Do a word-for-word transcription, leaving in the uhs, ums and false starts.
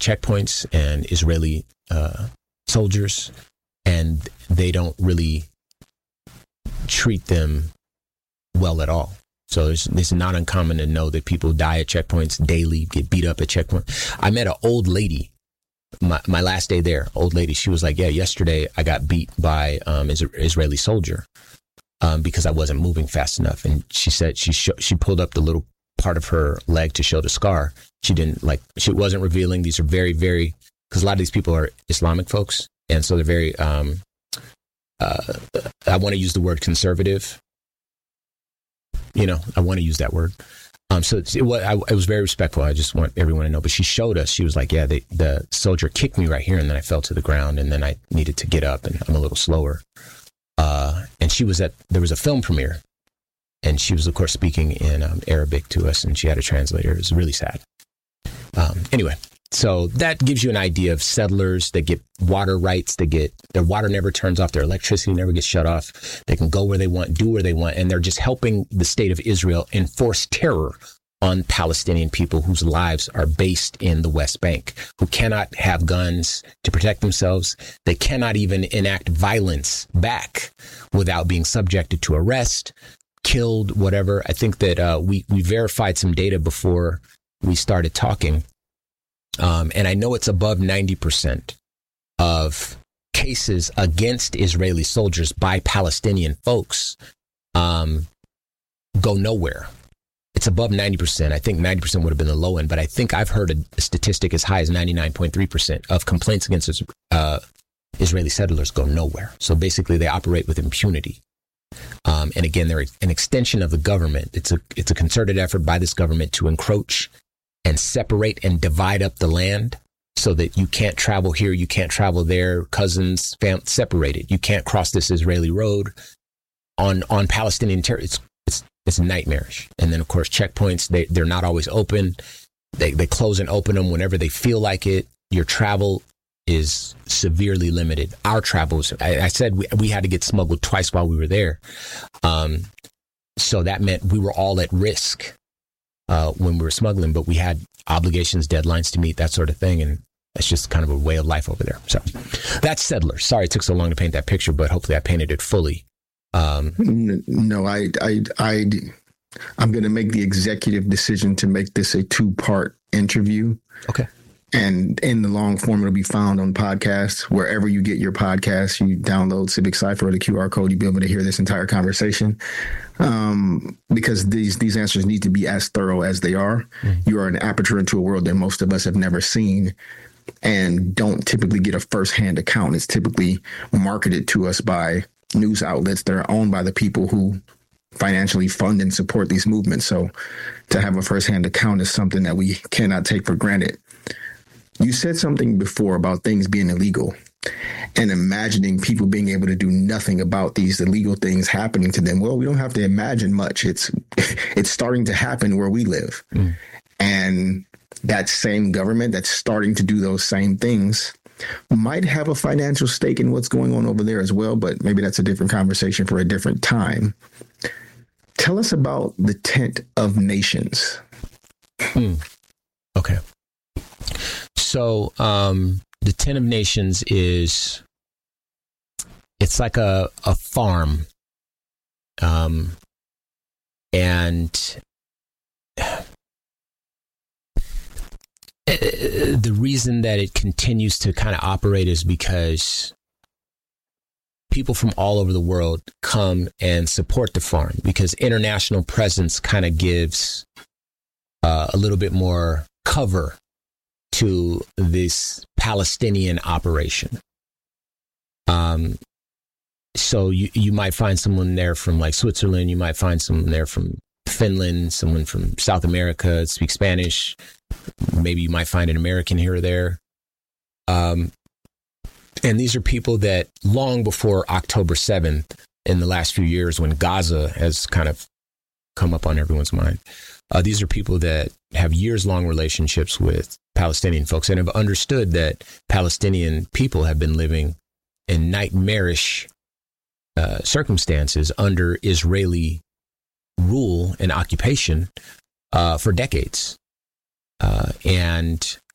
checkpoints and Israeli uh, soldiers, and they don't really treat them well at all. So it's, it's not uncommon to know that people die at checkpoints daily, get beat up at checkpoints. I met an old lady, my, my last day there, old lady. She was like, yeah, yesterday I got beat by um is- Israeli soldier um, because I wasn't moving fast enough. And she said she sh- she pulled up the little part of her leg to show the scar. She didn't like, she wasn't revealing. These are very, very, because a lot of these people are Islamic folks. And so they're very, um, uh, I want to use the word conservative. You know, I want to use that word. Um, so it, was, I, it was very respectful. I just want everyone to know. But she showed us, she was like, yeah, they, the soldier kicked me right here. And then I fell to the ground and then I needed to get up and I'm a little slower. Uh, and she was at, there was a film premiere and she was, of course, speaking in um, Arabic to us and she had a translator. It was really sad. Um, anyway, so that gives you an idea of settlers that get water rights. They get, their water never turns off. Their electricity never gets shut off. They can go where they want, do where they want. And they're just helping the state of Israel enforce terror on Palestinian people whose lives are based in the West Bank, who cannot have guns to protect themselves. They cannot even enact violence back without being subjected to arrest, killed, whatever. I think that uh, we, we verified some data before we started talking. Um, and I know it's above ninety percent of cases against Israeli soldiers by Palestinian folks um, go nowhere. It's above ninety percent. I think ninety percent would have been the low end, but I think I've heard a, a statistic as high as ninety-nine point three percent of complaints against uh, Israeli settlers go nowhere. So basically they operate with impunity. Um, and again, they're an extension of the government. It's a, it's a concerted effort by this government to encroach and separate and divide up the land so that you can't travel here, you can't travel there, cousins, fam- separated. You can't cross this Israeli road on on Palestinian territory. It's, it's it's nightmarish. And then, of course, checkpoints, they, they're not always open. They, they close and open them whenever they feel like it. Your travel is severely limited. Our travels, I, I said we, we had to get smuggled twice while we were there. Um, so that meant we were all at risk Uh, when we were smuggling, but we had obligations, deadlines to meet, that sort of thing. And it's just kind of a way of life over there. So that's settlers. Sorry it took so long to paint that picture, but hopefully I painted it fully. Um, no, I, I, I, I'm going to make the executive decision to make this a two part interview. Okay. And in the long form, it'll be found on podcasts. Wherever you get your podcasts, you download Civic Cypher or the Q R code, you'll be able to hear this entire conversation. Um, because these these answers need to be as thorough as they are. Mm-hmm. You are an aperture into a world that most of us have never seen and don't typically get a firsthand account. It's typically marketed to us by news outlets that are owned by the people who financially fund and support these movements. So to have a firsthand account is something that we cannot take for granted. You said something before about things being illegal and imagining people being able to do nothing about these illegal things happening to them. Well, we don't have to imagine much. It's it's starting to happen where we live. Mm. And that same government that's starting to do those same things might have a financial stake in what's going on over there as well. But maybe that's a different conversation for a different time. Tell us about the Tent of Nations. Mm. Okay. So um, the Tent of Nations is, it's like a, a farm. Um, and the reason that it continues to kind of operate is because people from all over the world come and support the farm, because international presence kind of gives uh, a little bit more cover to this Palestinian operation. Um, so you, you might find someone there from like Switzerland, you might find someone there from Finland, someone from South America, speaks Spanish. Maybe you might find an American here or there. Um, and these are people that long before October seventh, in the last few years when Gaza has kind of come up on everyone's mind, uh, these are people that have years-long relationships with Palestinian folks and have understood that Palestinian people have been living in nightmarish uh, circumstances under Israeli rule and occupation uh, for decades. Uh, and